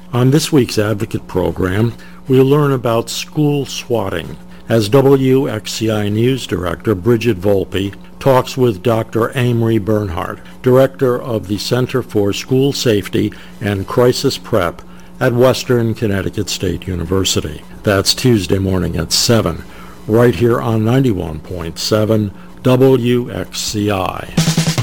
On this week's Advocate program, we'll learn about school swatting as WXCI News Director Bridget Volpe talks with Dr. Amory Bernhardt, Director of the Center for School Safety and Crisis Prep at Western Connecticut State University. That's Tuesday morning at 7, right here on 91.7 WXCI.